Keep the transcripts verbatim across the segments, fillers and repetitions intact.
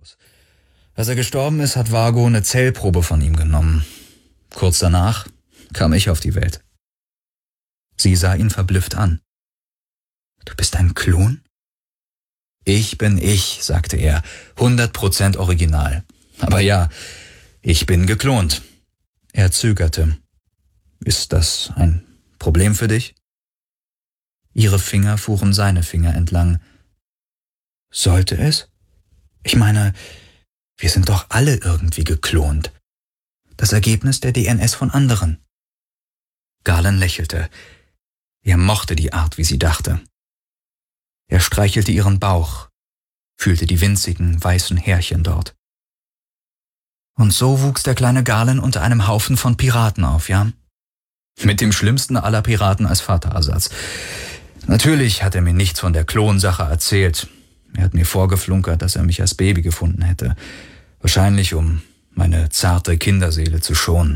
Als er gestorben ist, hat Vago eine Zellprobe von ihm genommen. Kurz danach kam ich auf die Welt. Sie sah ihn verblüfft an. »Du bist ein Klon?« »Ich bin ich«, sagte er, hundert Prozent original. »Aber ja, ich bin geklont.« Er zögerte. »Ist das ein Problem für dich?« Ihre Finger fuhren seine Finger entlang. »Sollte es? Ich meine, wir sind doch alle irgendwie geklont. Das Ergebnis der D N S von anderen.« Galen lächelte. Er mochte die Art, wie sie dachte. Er streichelte ihren Bauch, fühlte die winzigen, weißen Härchen dort. Und so wuchs der kleine Galen unter einem Haufen von Piraten auf, ja? Mit dem schlimmsten aller Piraten als Vaterersatz. Natürlich hat er mir nichts von der Klonsache erzählt. Er hat mir vorgeflunkert, dass er mich als Baby gefunden hätte. Wahrscheinlich, um meine zarte Kinderseele zu schonen.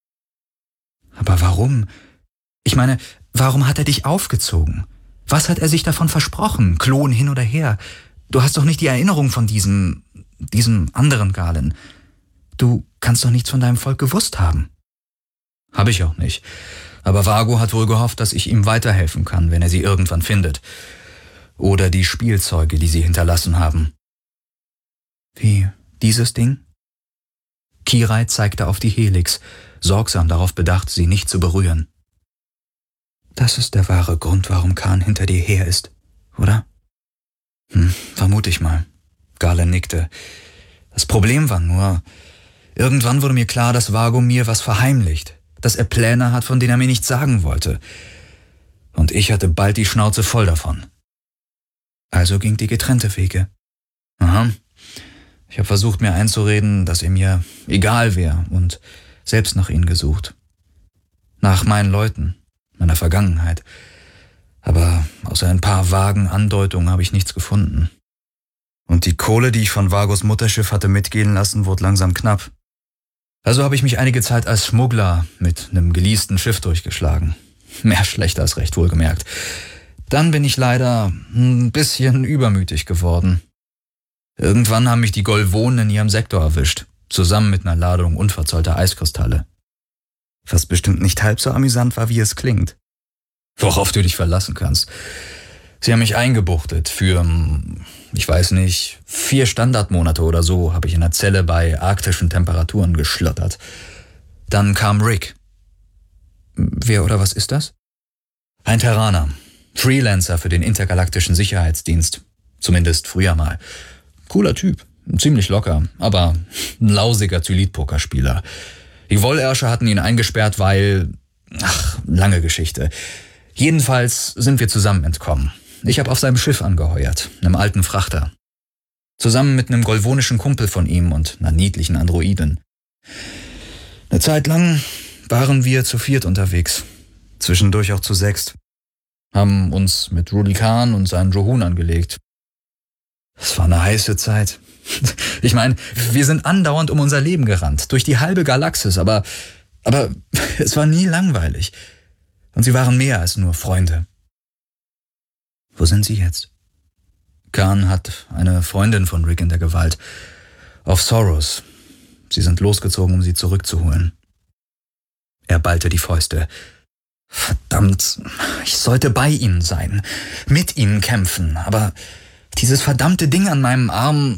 Aber warum? Ich meine, warum hat er dich aufgezogen? Was hat er sich davon versprochen? Klon hin oder her? Du hast doch nicht die Erinnerung von diesem, diesem anderen Galen. Du kannst doch nichts von deinem Volk gewusst haben. Habe ich auch nicht. Aber Vago hat wohl gehofft, dass ich ihm weiterhelfen kann, wenn er sie irgendwann findet. Oder die Spielzeuge, die sie hinterlassen haben. Wie, dieses Ding? Kirai zeigte auf die Helix, sorgsam darauf bedacht, sie nicht zu berühren. Das ist der wahre Grund, warum Khan hinter dir her ist, oder? Hm, vermute ich mal. Galen nickte. Das Problem war nur, irgendwann wurde mir klar, dass Vago mir was verheimlicht, dass er Pläne hat, von denen er mir nichts sagen wollte. Und ich hatte bald die Schnauze voll davon. Also ging die getrennte Wege. Aha. Ich habe versucht, mir einzureden, dass er mir egal wäre und selbst nach ihnen gesucht. Nach meinen Leuten, meiner Vergangenheit. Aber außer ein paar vagen Andeutungen habe ich nichts gefunden. Und die Kohle, die ich von Vagos Mutterschiff hatte mitgehen lassen, wurde langsam knapp. Also habe ich mich einige Zeit als Schmuggler mit einem geleasten Schiff durchgeschlagen. Mehr schlecht als recht, wohlgemerkt. Dann bin ich leider ein bisschen übermütig geworden. Irgendwann haben mich die Golvonen in ihrem Sektor erwischt, zusammen mit einer Ladung unverzollter Eiskristalle. Was bestimmt nicht halb so amüsant war, wie es klingt. Worauf du dich verlassen kannst. Sie haben mich eingebuchtet für, ich weiß nicht, vier Standardmonate oder so habe ich in der Zelle bei arktischen Temperaturen geschlottert. Dann kam Rick. Wer oder was ist das? Ein Terraner. Freelancer für den intergalaktischen Sicherheitsdienst. Zumindest früher mal. Cooler Typ. Ziemlich locker, aber ein lausiger Zylit-Pokerspieler. Die Wollärsche hatten ihn eingesperrt, weil... Ach, lange Geschichte. Jedenfalls sind wir zusammen entkommen. Ich habe auf seinem Schiff angeheuert, einem alten Frachter. Zusammen mit einem golvonischen Kumpel von ihm und einer niedlichen Androidin. Eine Zeit lang waren wir zu viert unterwegs. Zwischendurch auch zu sechst. Haben uns mit Rudi Khan und seinen Johun angelegt. Es war eine heiße Zeit. Ich meine, wir sind andauernd um unser Leben gerannt, durch die halbe Galaxis, aber, aber es war nie langweilig. Und sie waren mehr als nur Freunde. Wo sind sie jetzt? Khan hat eine Freundin von Rick in der Gewalt. Auf Soros. Sie sind losgezogen, um sie zurückzuholen. Er ballte die Fäuste. Verdammt, ich sollte bei ihnen sein, mit ihnen kämpfen, aber dieses verdammte Ding an meinem Arm...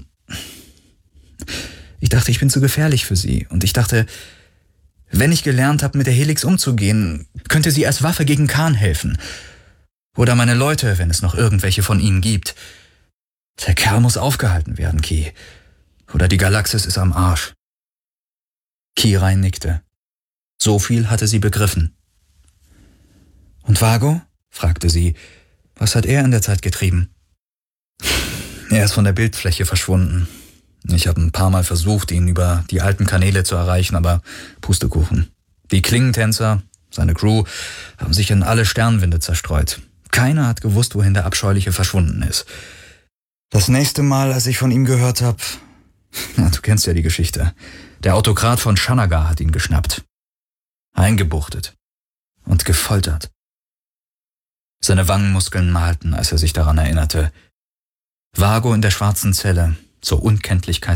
Ich dachte, ich bin zu gefährlich für sie und ich dachte, wenn ich gelernt habe, mit der Helix umzugehen, könnte sie als Waffe gegen Khan helfen. Oder meine Leute, wenn es noch irgendwelche von ihnen gibt. Der Kerl muss aufgehalten werden, Ki. Oder die Galaxis ist am Arsch. Kirai nickte. So viel hatte sie begriffen. Und Vago? Fragte sie. Was hat er in der Zeit getrieben? Er ist von der Bildfläche verschwunden. Ich habe ein paar Mal versucht, ihn über die alten Kanäle zu erreichen, aber Pustekuchen. Die Klingentänzer, seine Crew, haben sich in alle Sternwinde zerstreut. Keiner hat gewusst, wohin der Abscheuliche verschwunden ist. Das nächste Mal, als ich von ihm gehört habe, na, du kennst ja die Geschichte, der Autokrat von Shanagar hat ihn geschnappt, eingebuchtet und gefoltert. Seine Wangenmuskeln malten, als er sich daran erinnerte. Vago in der schwarzen Zelle, zur Unkenntlichkeit